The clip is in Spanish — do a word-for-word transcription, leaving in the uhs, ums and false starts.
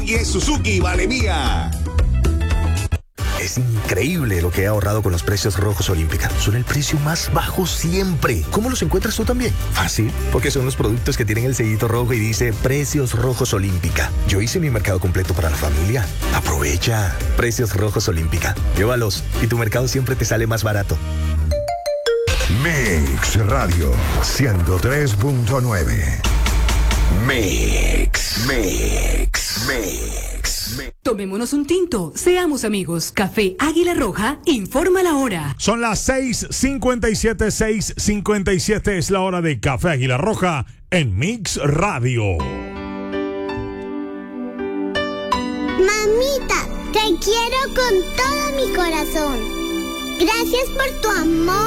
Oye, Suzuki, vale mía. Es increíble lo que he ahorrado con los precios rojos Olímpica. Son el precio más bajo siempre. ¿Cómo los encuentras tú también? Fácil, porque son los productos que tienen el sellito rojo y dice Precios Rojos Olímpica. Yo hice mi mercado completo para la familia. Aprovecha. Precios Rojos Olímpica. Llévalos y tu mercado siempre te sale más barato. Mix Radio ciento tres punto nueve. Mix, Mix, Mix. Tomémonos un tinto, seamos amigos. Café Águila Roja informa la hora. Son las seis cincuenta y siete, seis cincuenta y siete es la hora de Café Águila Roja en Mix Radio. Mamita, te quiero con todo mi corazón. Gracias por tu amor.